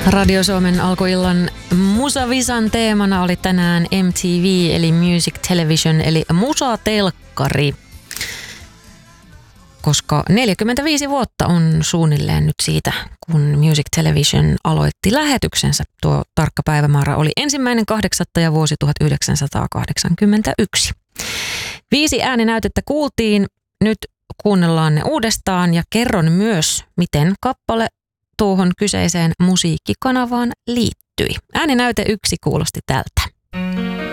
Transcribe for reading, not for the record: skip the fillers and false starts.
Radio Suomen alkuillan Musavisan teemana oli tänään MTV eli Music Television eli musatelkkari. Koska 45 vuotta on suunnilleen nyt siitä, kun Music Television aloitti lähetyksensä. Tuo tarkka päivämäärä oli 1.8. ja vuosi 1981. 5 ääninäytettä kuultiin, nyt kuunnellaan ne uudestaan ja kerron myös, miten kappale tuohon kyseiseen musiikkikanavaan liittyi. Ääninäyte 1 kuulosti tältä.